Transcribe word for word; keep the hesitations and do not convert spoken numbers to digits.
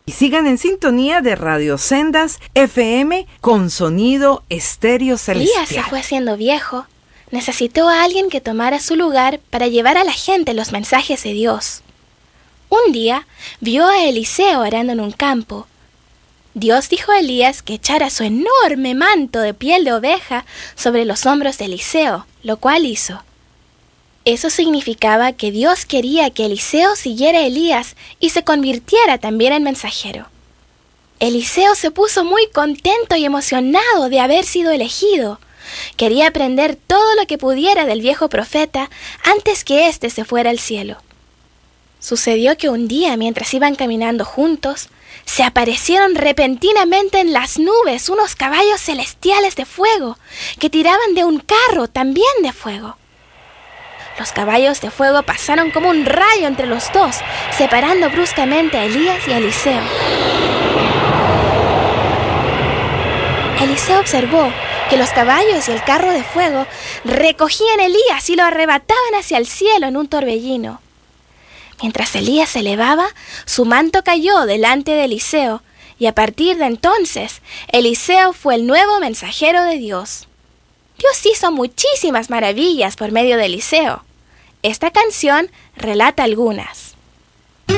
Y sigan en sintonía de Radio Sendas F M con sonido estéreo celestial. Elías se fue haciendo viejo. Necesitó a alguien que tomara su lugar para llevar a la gente los mensajes de Dios. Un día vio a Eliseo arando en un campo. Dios dijo a Elías que echara su enorme manto de piel de oveja sobre los hombros de Eliseo, lo cual hizo. Eso significaba que Dios quería que Eliseo siguiera a Elías y se convirtiera también en mensajero. Eliseo se puso muy contento y emocionado de haber sido elegido. Quería aprender todo lo que pudiera del viejo profeta antes que éste se fuera al cielo. Sucedió que un día, mientras iban caminando juntos, se aparecieron repentinamente en las nubes unos caballos celestiales de fuego que tiraban de un carro también de fuego. Los caballos de fuego pasaron como un rayo entre los dos, separando bruscamente a Elías y a Eliseo. Eliseo observó que los caballos y el carro de fuego recogían a Elías y lo arrebataban hacia el cielo en un torbellino. Mientras Elías se elevaba, su manto cayó delante de Eliseo, y a partir de entonces, Eliseo fue el nuevo mensajero de Dios. Dios hizo muchísimas maravillas por medio de Eliseo. Esta canción relata algunas.